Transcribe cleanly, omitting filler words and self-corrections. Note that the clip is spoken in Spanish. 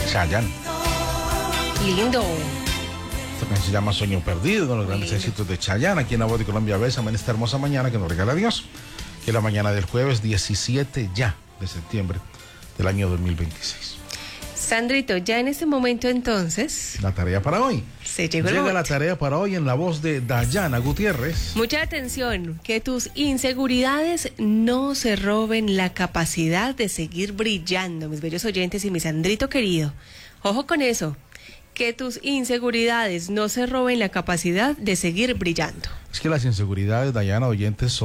Chayanne. Lindo. Esta canción se llama Sueño Perdido, con los grandes éxitos de Chayanne, aquí en La Voz de Colombia. Bésame en esta hermosa mañana que nos regala Dios, que es la mañana del jueves 17 ya de septiembre del año 2026. Sandrito, ya en este momento entonces La tarea para hoy. se llegó el Llega la momento. tarea para hoy en la voz de Dayana Gutiérrez. Mucha atención, que tus inseguridades no se roben la capacidad de seguir brillando, mis bellos oyentes y mi Sandrito querido. Ojo con eso, que tus inseguridades no se roben la capacidad de seguir brillando. Es que las inseguridades, Dayana, oyentes, son